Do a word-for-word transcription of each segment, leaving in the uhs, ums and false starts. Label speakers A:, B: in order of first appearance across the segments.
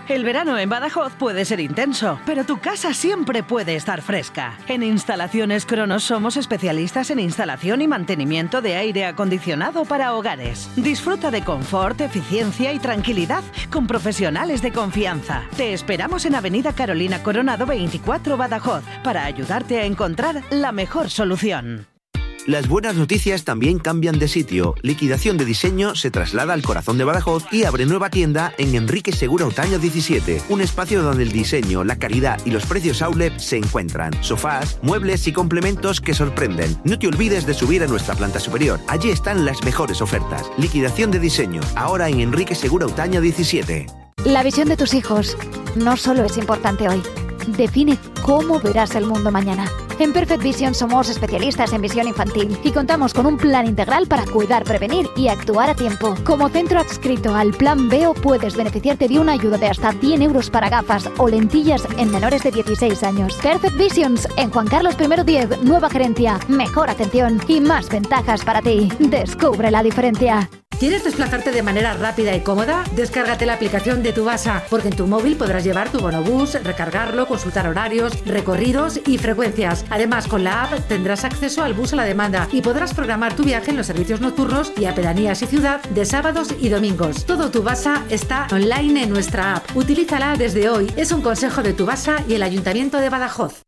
A: El verano en Badajoz puede ser intenso, pero tu casa siempre puede estar fresca. En Instalaciones Cronos somos especialistas en instalación y mantenimiento de aire acondicionado para hogares. Disfruta de confort, eficiencia y tranquilidad con profesionales de confianza. Te esperamos en Avenida Carolina Coronado veinticuatro, Badajoz, para ayudarte a encontrar la mejor solución.
B: Las buenas noticias también cambian de sitio. Liquidación de Diseño se traslada al corazón de Badajoz y abre nueva tienda en Enrique Segura Otaño diecisiete. Un espacio donde el diseño, la calidad y los precios outlet se encuentran. Sofás, muebles y complementos que sorprenden. No te olvides de subir a nuestra planta superior. Allí están las mejores ofertas. Liquidación de Diseño, ahora en Enrique Segura Otaño diecisiete.
C: La visión de tus hijos no solo es importante hoy. Define cómo verás el mundo mañana. En Perfect Vision somos especialistas en visión infantil y contamos con un plan integral para cuidar, prevenir y actuar a tiempo. Como centro adscrito al Plan Veo puedes beneficiarte de una ayuda de hasta cien euros para gafas o lentillas en menores de dieciséis años. Perfect Visions en Juan Carlos primero diez, nueva gerencia, mejor atención y más ventajas para ti. Descubre la diferencia.
D: ¿Quieres desplazarte de manera rápida y cómoda? Descárgate la aplicación de Tubasa, porque en tu móvil podrás llevar tu bonobús, recargarlo, consultar horarios, recorridos y frecuencias. Además, con la app tendrás acceso al bus a la demanda y podrás programar tu viaje en los servicios nocturnos y a pedanías y ciudad de sábados y domingos. Todo Tubasa está online en nuestra app. Utilízala desde hoy. Es un consejo de Tubasa y el Ayuntamiento de Badajoz.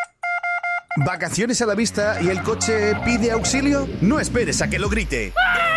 E: ¿Vacaciones a la vista y el coche pide auxilio? No esperes a que lo grite.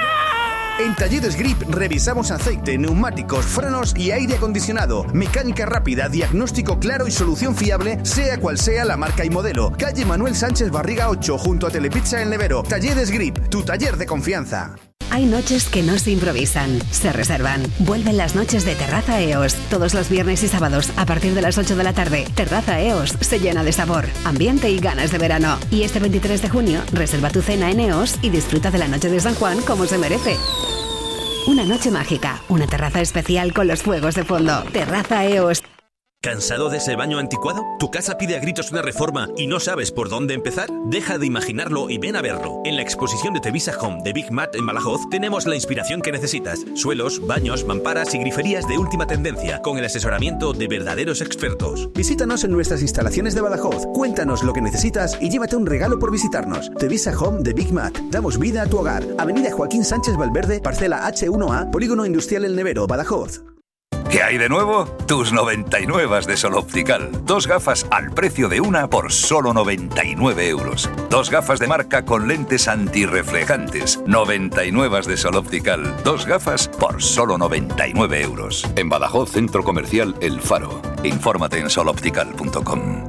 E: En Talleres Grip revisamos aceite, neumáticos, frenos y aire acondicionado. Mecánica rápida, diagnóstico claro y solución fiable, sea cual sea la marca y modelo. Calle Manuel Sánchez Barriga ocho, junto a Telepizza El Nevero. Talleres Grip, tu taller de confianza.
F: Hay noches que no se improvisan, se reservan. Vuelven las noches de Terraza E O S. Todos los viernes y sábados, a partir de las ocho de la tarde, Terraza E O S se llena de sabor, ambiente y ganas de verano. Y este veintitrés de junio, reserva tu cena en E O S y disfruta de la noche de San Juan como se merece. Una noche mágica, una terraza especial con los fuegos de fondo. Terraza E O S.
G: ¿Cansado de ese baño anticuado? ¿Tu casa pide a gritos una reforma y no sabes por dónde empezar? Deja de imaginarlo y ven a verlo. En la exposición de Tevisa Home de Big Mat en Badajoz tenemos la inspiración que necesitas. Suelos, baños, mamparas y griferías de última tendencia, con el asesoramiento de verdaderos expertos.
E: Visítanos en nuestras instalaciones de Badajoz. Cuéntanos lo que necesitas y llévate un regalo por visitarnos. Tevisa Home de Big Mat. Damos vida a tu hogar. Avenida Joaquín Sánchez Valverde, parcela hache uno a, Polígono Industrial El Nevero, Badajoz.
H: ¿Qué hay de nuevo? Tus noventa y nueve de Sol Optical. Dos gafas al precio de una por solo noventa y nueve euros. Dos gafas de marca con lentes antirreflejantes. noventa y nueve de Sol Optical. Dos gafas por solo noventa y nueve euros. En Badajoz, Centro Comercial El Faro. Infórmate en sol optical punto com.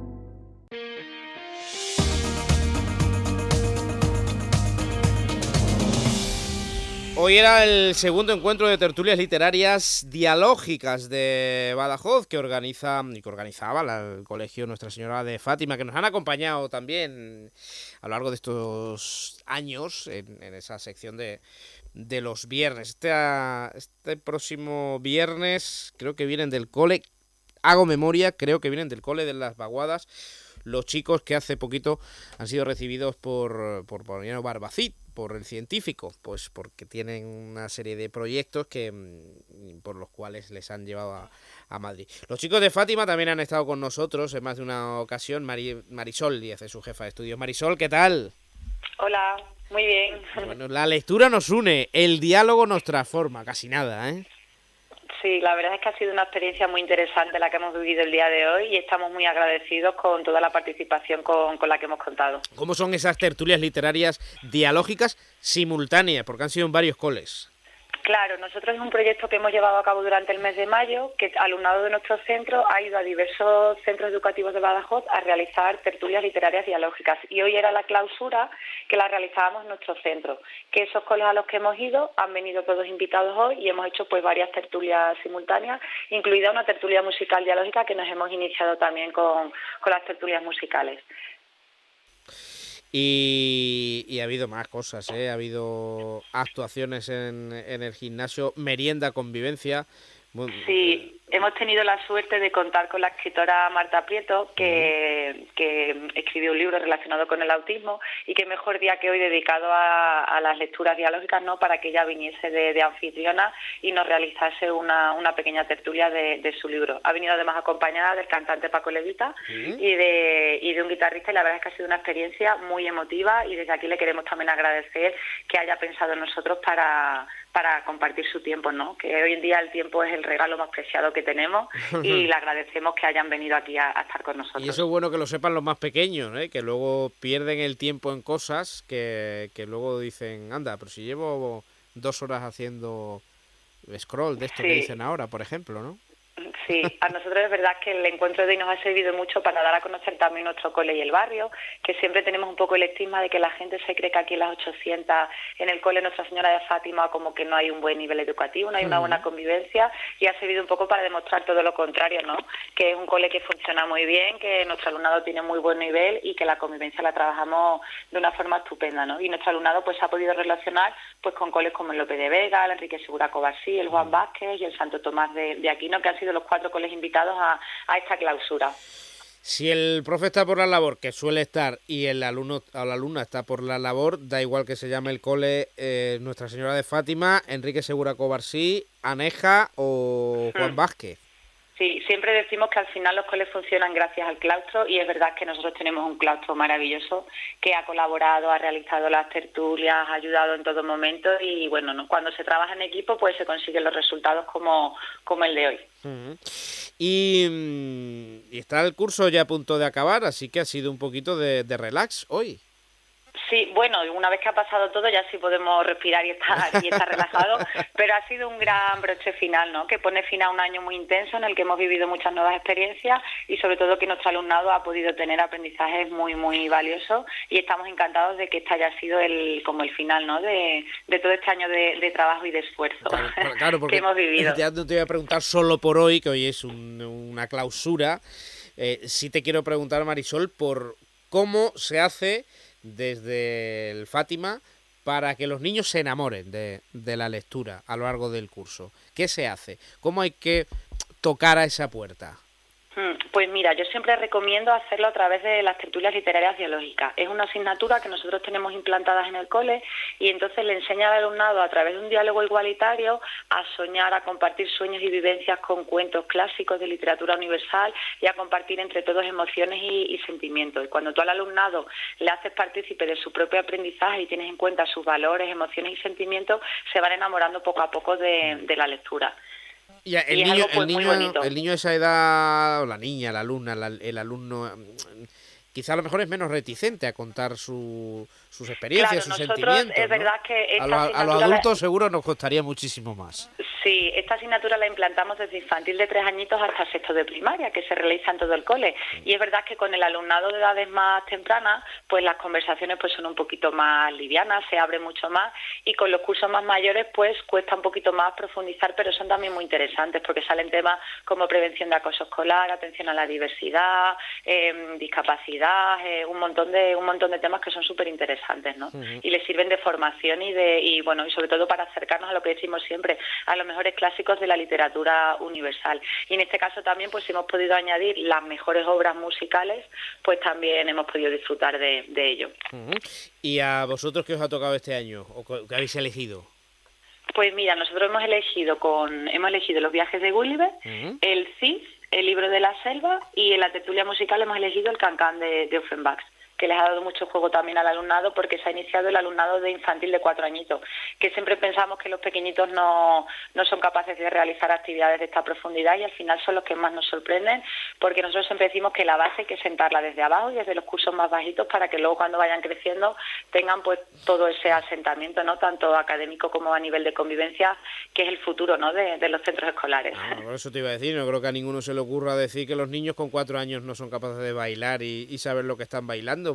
I: Hoy era el segundo encuentro de tertulias literarias dialógicas de Badajoz que organiza y que organizaba la, el colegio Nuestra Señora de Fátima, que nos han acompañado también a lo largo de estos años en, en esa sección de, de los viernes. Este, este próximo viernes creo que vienen del cole, hago memoria, creo que vienen del cole de las Vaguadas, los chicos que hace poquito han sido recibidos por, por Poliano Barbacid, por el científico, pues porque tienen una serie de proyectos que por los cuales les han llevado a, a Madrid. Los chicos de Fátima también han estado con nosotros en más de una ocasión. Mari, Marisol Díaz es su jefa de estudios. Marisol, ¿qué tal?
J: Hola, muy bien.
I: Bueno, la lectura nos une, el diálogo nos transforma, casi nada, ¿eh?
J: Sí, la verdad es que ha sido una experiencia muy interesante la que hemos vivido el día de hoy y estamos muy agradecidos con toda la participación con, con la que hemos contado.
I: ¿Cómo son esas tertulias literarias dialógicas simultáneas? Porque han sido en varios coles.
J: Claro, nosotros es un proyecto que hemos llevado a cabo durante el mes de mayo, que alumnado de nuestro centro ha ido a diversos centros educativos de Badajoz a realizar tertulias literarias dialógicas. Y hoy era la clausura que la realizábamos en nuestro centro, que esos coles a los que hemos ido han venido todos invitados hoy y hemos hecho pues varias tertulias simultáneas, incluida una tertulia musical dialógica que nos hemos iniciado también con, con las tertulias musicales.
I: Y, y ha habido más cosas, ¿eh? Ha habido actuaciones en, en el gimnasio, merienda, convivencia.
J: Sí, Hemos tenido la suerte de contar con la escritora Marta Prieto, que, que escribió un libro relacionado con el autismo, y qué mejor día que hoy dedicado a, a las lecturas dialógicas, ¿no?, para que ella viniese de, de anfitriona y nos realizase una, una pequeña tertulia de, de su libro. Ha venido además acompañada del cantante Paco Levita uh-huh. y, de, y de un guitarrista, y la verdad es que ha sido una experiencia muy emotiva, y desde aquí le queremos también agradecer que haya pensado en nosotros para... para compartir su tiempo, ¿no? Que hoy en día el tiempo es el regalo más preciado que tenemos y le agradecemos que hayan venido aquí a, a estar con nosotros.
I: Y eso es bueno que lo sepan los más pequeños, ¿eh? Que luego pierden el tiempo en cosas que, que luego dicen, anda, pero si llevo dos horas haciendo scroll de esto sí. que dicen ahora, por ejemplo, ¿no?
J: Sí, a nosotros es verdad que el encuentro de hoy nos ha servido mucho para dar a conocer también nuestro cole y el barrio, que siempre tenemos un poco el estigma de que la gente se cree que aquí en las ochocientas, en el cole Nuestra Señora de Fátima, como que no hay un buen nivel educativo, no hay una buena convivencia, y ha servido un poco para demostrar todo lo contrario, ¿no? Que es un cole que funciona muy bien, que nuestro alumnado tiene muy buen nivel y que la convivencia la trabajamos de una forma estupenda, ¿no? Y nuestro alumnado pues se ha podido relacionar pues con coles como el Lope de Vega, el Enrique Segura Covarsí, el Juan Vázquez y el Santo Tomás de, de Aquino, que han sido los cuatro coles invitados a, a esta clausura.
I: Si el profe está por la labor, que suele estar, y el alumno o la alumna está por la labor, da igual que se llame el cole eh, Nuestra Señora de Fátima, Enrique Segura Covarsí, Aneja o Juan hmm. Vázquez.
J: Sí, siempre decimos que al final los coles funcionan gracias al claustro, y es verdad que nosotros tenemos un claustro maravilloso que ha colaborado, ha realizado las tertulias, ha ayudado en todo momento, y bueno, ¿no? Cuando se trabaja en equipo pues se consiguen los resultados como, como el de hoy.
I: Uh-huh. y, y está el curso ya a punto de acabar, así que ha sido un poquito de, de relax hoy.
J: Sí, bueno, una vez que ha pasado todo ya sí podemos respirar y estar, y estar relajados, pero ha sido un gran broche final, ¿no? Que pone fin a un año muy intenso en el que hemos vivido muchas nuevas experiencias, y sobre todo que nuestro alumnado ha podido tener aprendizajes muy, muy valiosos, y estamos encantados de que este haya sido el como el final, ¿no? De, de todo este año de, de trabajo y de esfuerzo
I: claro, claro, porque
J: que hemos vivido.
I: Ya no te voy a preguntar solo por hoy, que hoy es un, una clausura, eh, sí te quiero preguntar, Marisol, por cómo se hace desde el Fátima para que los niños se enamoren de, de la lectura a lo largo del curso. ¿Qué se hace? ¿Cómo hay que tocar a esa puerta?
J: Pues mira, yo siempre recomiendo hacerlo a través de las tertulias literarias dialógicas. Es una asignatura que nosotros tenemos implantadas en el cole, y entonces le enseña al alumnado a través de un diálogo igualitario a soñar, a compartir sueños y vivencias con cuentos clásicos de literatura universal, y a compartir entre todos emociones y, y sentimientos. Y cuando tú al alumnado le haces partícipe de su propio aprendizaje y tienes en cuenta sus valores, emociones y sentimientos, se van enamorando poco a poco de, de la lectura.
I: Y el,
J: y
I: niño,
J: algo, pues,
I: el, niño, el niño de esa edad, o la niña, la alumna, la, el alumno, quizá a lo mejor es menos reticente a contar su, sus experiencias,
J: claro,
I: sus
J: nosotros,
I: sentimientos,
J: es verdad
I: ¿no?
J: que esta
I: a, lo, a los adultos la... seguro nos costaría muchísimo más.
J: Sí, esta asignatura la implantamos desde infantil de tres añitos hasta sexto de primaria, que se realiza en todo el cole. Y es verdad que con el alumnado de edades más tempranas, pues las conversaciones pues son un poquito más livianas, se abre mucho más, y con los cursos más mayores pues cuesta un poquito más profundizar, pero son también muy interesantes porque salen temas como prevención de acoso escolar, atención a la diversidad, eh, discapacidad, eh, un montón de un montón de temas que son súper interesantes, ¿no? Uh-huh. Y les sirven de formación y de y bueno y sobre todo para acercarnos a lo que decimos siempre, a los mejores clásicos de la literatura universal. Y en este caso también pues si hemos podido añadir las mejores obras musicales, pues también hemos podido disfrutar de, de ello.
I: Uh-huh. ¿Y a vosotros qué os ha tocado este año o qué habéis elegido?
J: Pues mira, nosotros hemos elegido con hemos elegido Los viajes de Gulliver, uh-huh. el Cid, el libro de la selva, y en la tertulia musical hemos elegido el Cancán de, de Offenbach, que les ha dado mucho juego también al alumnado, porque se ha iniciado el alumnado de infantil de cuatro añitos, que siempre pensamos que los pequeñitos no, no son capaces de realizar actividades de esta profundidad, y al final son los que más nos sorprenden, porque nosotros siempre decimos que la base hay que sentarla desde abajo y desde los cursos más bajitos, para que luego cuando vayan creciendo tengan pues todo ese asentamiento, ¿no? Tanto académico como a nivel de convivencia, que es el futuro, ¿no? de, de los centros escolares.
I: Ah, por eso te iba a decir, no creo que a ninguno se le ocurra decir que los niños con cuatro años no son capaces de bailar y, y saber lo que están bailando.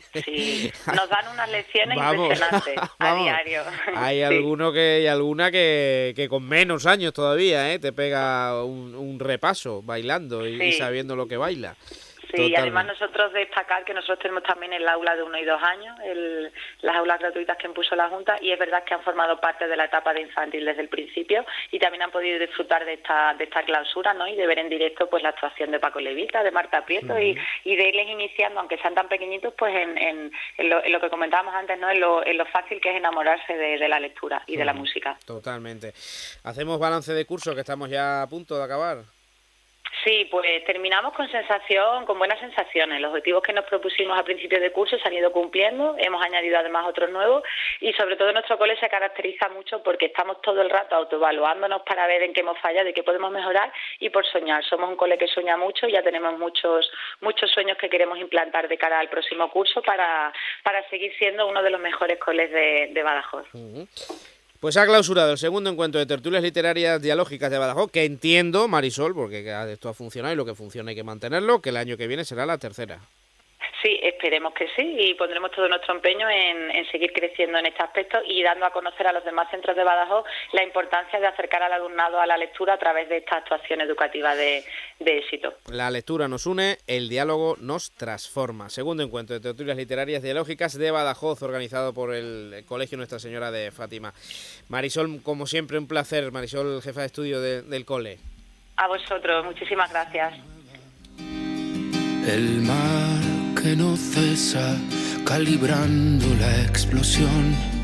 J: Sí, nos dan unas lecciones
I: vamos,
J: impresionantes a
I: vamos.
J: diario.
I: Hay
J: sí.
I: alguno que y alguna que, que con menos años todavía, ¿eh? te pega un, un repaso bailando y,
J: sí.
I: y sabiendo lo que baila.
J: Sí, Sí, y además nosotros destacar que nosotros tenemos también el aula de uno y dos años, el, las aulas gratuitas que impuso la Junta, y es verdad que han formado parte de la etapa de infantil desde el principio y también han podido disfrutar de esta de esta clausura, ¿no? Y de ver en directo pues la actuación de Paco Levita, de Marta Prieto, uh-huh. y, y de irles iniciando, aunque sean tan pequeñitos, pues en, en, en, lo, en lo que comentábamos antes, ¿no? En lo, en lo fácil que es enamorarse de, de la lectura y uh-huh. de la música.
I: Totalmente. Hacemos balance de curso, que estamos ya a punto de acabar.
J: Sí, pues terminamos con sensación, con buenas sensaciones. Los objetivos que nos propusimos a principios de curso se han ido cumpliendo, hemos añadido además otros nuevos y sobre todo nuestro cole se caracteriza mucho porque estamos todo el rato autoevaluándonos para ver en qué hemos fallado y qué podemos mejorar y por soñar. Somos un cole que sueña mucho y ya tenemos muchos muchos sueños que queremos implantar de cara al próximo curso para, para seguir siendo uno de los mejores coles de, de Badajoz.
I: Uh-huh. Pues ha clausurado el segundo encuentro de tertulias literarias dialógicas de Badajoz, que entiendo, Marisol, porque esto ha funcionado y lo que funciona hay que mantenerlo, que el año que viene será la tercera.
J: Sí, esperemos que sí y pondremos todo nuestro empeño en, en seguir creciendo en este aspecto y dando a conocer a los demás centros de Badajoz la importancia de acercar al alumnado a la lectura a través de esta actuación educativa de, de éxito.
I: La lectura nos une, el diálogo nos transforma. Segundo encuentro de tertulias literarias dialógicas de Badajoz, organizado por el Colegio Nuestra Señora de Fátima. Marisol, como siempre, un placer. Marisol, jefa de estudio de, del cole.
J: A vosotros, muchísimas gracias.
K: El mar que no cesa, calibrando la explosión.